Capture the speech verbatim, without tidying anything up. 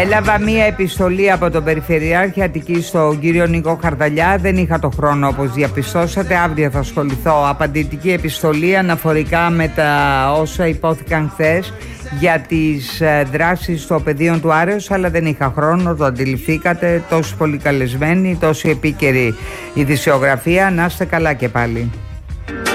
Έλαβα μία επιστολή από τον Περιφερειάρχη Αττικής στον κύριο Νίκο Χαρδαλιά. Δεν είχα το χρόνο, όπως διαπιστώσατε. Αύριο θα ασχοληθώ. Απαντητική επιστολή αναφορικά με τα όσα υπόθηκαν χθες για τις δράσεις στο πεδίο του Άρεως, αλλά δεν είχα χρόνο, το αντιληφθήκατε. Τόσο πολύ καλεσμένοι, τόσο επίκαιρη ειδησιογραφία. Να είστε καλά και πάλι.